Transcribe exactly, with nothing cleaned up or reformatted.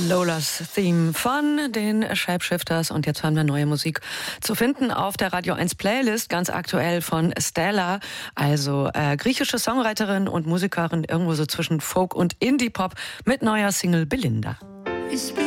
Lolas Theme von den Shapeshifters. Und jetzt hören wir neue Musik zu finden auf der Radio eins Playlist, ganz aktuell von Stella, also äh, griechische Songwriterin und Musikerin, irgendwo so zwischen Folk und Indie-Pop mit neuer Single Belinda. Ich